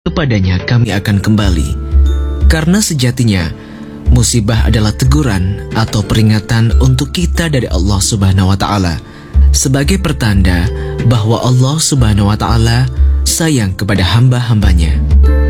kepadanya kami akan kembali. Karena sejatinya musibah adalah teguran atau peringatan untuk kita dari Allah Subhanahu wa Ta'ala, sebagai pertanda bahwa Allah Subhanahu wa Ta'ala sayang kepada hamba-hambanya.